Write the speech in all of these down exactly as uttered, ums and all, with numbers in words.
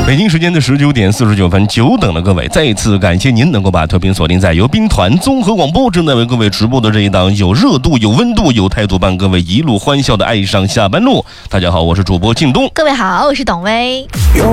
北京时间的十九点四十九分，久等了各位，再一次感谢您能够把特别锁定在由兵团综合广播正在为各位直播的这一档有热度、有温度、有态度，伴各位一路欢笑的爱上下班路。大家好，我是主播靳东。 各位好，我是董薇。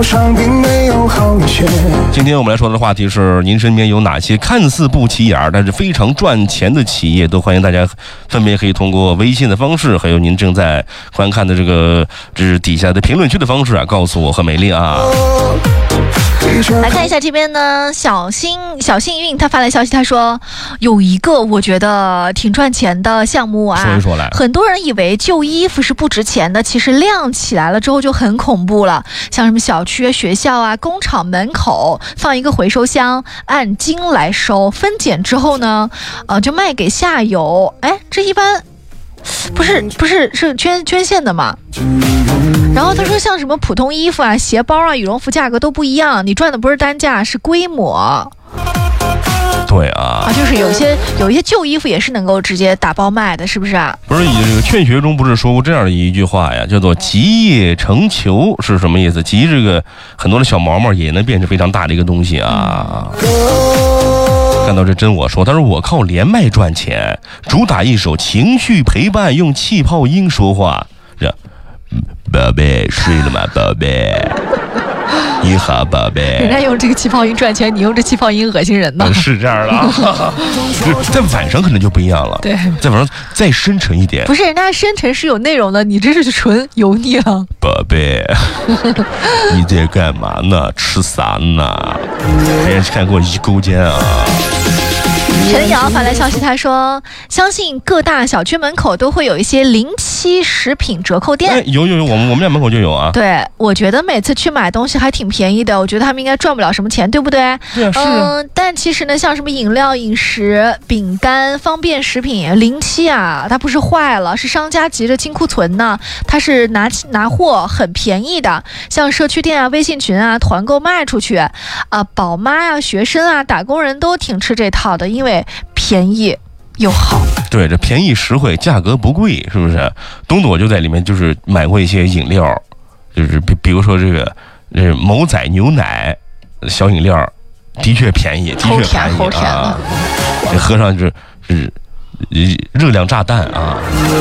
今天我们来说的话题是：您身边有哪些看似不起眼但是非常赚钱的企业？都欢迎大家分别可以通过微信的方式，还有您正在观看的这个就是底下的评论区的方式啊，告诉我和美丽啊。 来看一下这边呢，小幸小幸运他发来消息，他说有一个我觉得挺赚钱的项目啊， 说一说来。 很多人以为旧衣服是不值钱的，其实晾起来了之后就很恐怖了。像什么小区、学校啊、工厂门口放一个回收箱，按斤来收，分拣之后呢，呃，就卖给下游。哎，这一般不是不是是捐捐献的吗？然后他说像什么普通衣服啊、鞋包啊、羽绒服价格都不一样，你赚的不是单价，是规模。 对啊， 啊，就是有一些有一些旧衣服也是能够直接打包卖的，是不是啊？ 不是，这个劝学中不是说过这样的一句话呀，叫做集腋成裘，是什么意思？集这个很多的小毛毛也能变成非常大的一个东西啊。看到这真我说，他说我靠连麦赚钱，主打一首情绪陪伴，用气泡音说话。这宝贝睡了吗？宝贝，你好，宝贝。 人家用这个气泡音赚钱，你用这气泡音恶心人呢？ 是这样的啊，在晚上可能就不一样了。 对， 在晚上再深沉一点。 不是，人家深沉是有内容的，你这是纯油腻了。 宝贝，你在干嘛呢？吃啥呢？还是看过一勾肩啊？ 陈瑶发来消息，他说相信各大小区门口都会有一些临期食品折扣店。 哎，有有有，我们我们家门口就有啊。 对，我觉得每次去买东西还挺便宜的，我觉得他们应该赚不了什么钱，对不对？ 对啊，是啊。 嗯，但其实呢，像什么饮料、饮食、饼干、方便食品临期啊，它不是坏了，是商家急着清库存呢，它是拿拿货很便宜的。像社区店啊、微信群啊，团购卖出去，啊、呃，宝妈啊、学生啊、打工人都挺吃这套的，因为便宜又好。 对，这便宜实惠，价格不贵，是不是？东东我就在里面就是买过一些饮料，就是比比如说这个呃某仔牛奶小饮料，的确便宜，的确便宜啊，这喝上就是是热量炸弹啊。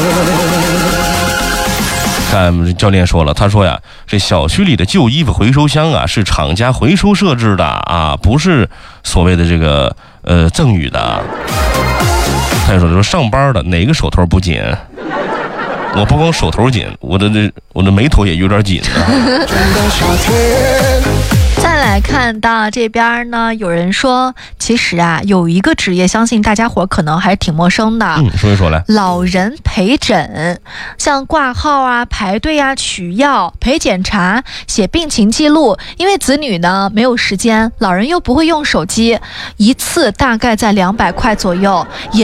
看教练说了，他说呀，这小区里的旧衣服回收箱啊，是厂家回收设置的啊，不是所谓的这个呃赠予的。他就说说上班的哪个手头不紧？我不光手头紧，我的这我的眉头也有点紧啊。 再来看到这边呢，有人说，其实啊，有一个职业，相信大家伙可能还挺陌生的。 嗯，说一说来。 老人陪诊，像挂号啊、排队啊、取药、陪检查、写病情记录。因为子女呢没有时间，老人又不会用手机，一次大概在两百块左右。也